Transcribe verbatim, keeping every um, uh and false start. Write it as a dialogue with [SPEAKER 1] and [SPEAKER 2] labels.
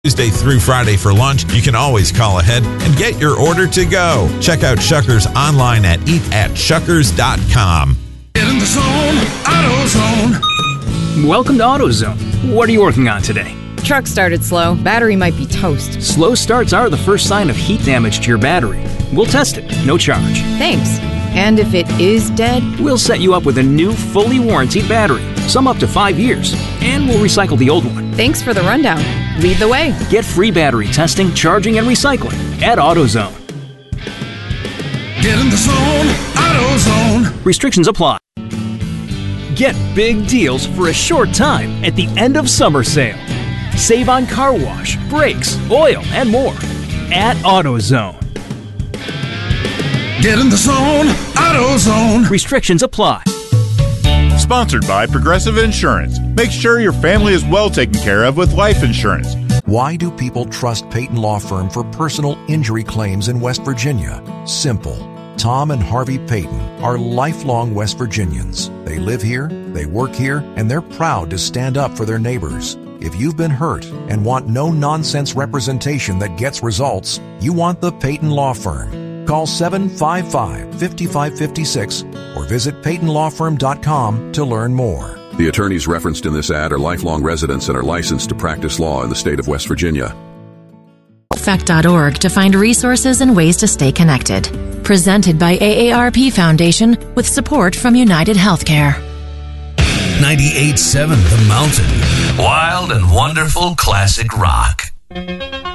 [SPEAKER 1] Tuesday through Friday for lunch. You can always call ahead and get your order to go. Check out Shuckers online at eat at shuckers dot com.
[SPEAKER 2] Get in the zone, AutoZone.
[SPEAKER 3] Welcome to AutoZone. What are you working on today?
[SPEAKER 4] Truck started slow. Battery might be toast.
[SPEAKER 3] Slow starts are the first sign of heat damage to your battery. We'll test it, no charge.
[SPEAKER 4] Thanks. And if it is dead?
[SPEAKER 3] We'll set you up with a new, fully warranted battery, some up to five years, and we'll recycle the old one.
[SPEAKER 4] Thanks for the rundown. Lead the way.
[SPEAKER 3] Get free battery testing, charging, and recycling at AutoZone.
[SPEAKER 2] Get in the zone, AutoZone.
[SPEAKER 3] Restrictions apply. Get big deals for a short time at the end of summer sale. Save on car wash, brakes, oil, and more at AutoZone.
[SPEAKER 2] Get in the zone, AutoZone.
[SPEAKER 3] Restrictions apply.
[SPEAKER 5] Sponsored by Progressive Insurance. Make sure your family is well taken care of with life insurance.
[SPEAKER 6] Why do people trust Peyton Law Firm for personal injury claims in West Virginia? Simple. Tom and Harvey Peyton are lifelong West Virginians. They live here, they work here, and they're proud to stand up for their neighbors. If you've been hurt and want no-nonsense representation that gets results, you want the Peyton Law Firm. Call seven five five, five five five six or visit peyton law firm dot com to learn more.
[SPEAKER 7] The attorneys referenced in this ad are lifelong residents and are licensed to practice law in the state of West Virginia.
[SPEAKER 8] Fact dot org to find resources and ways to stay connected. Presented by A A R P Foundation with support from United Healthcare.
[SPEAKER 9] ninety-eight point seven The Mountain. Wild and wonderful classic rock.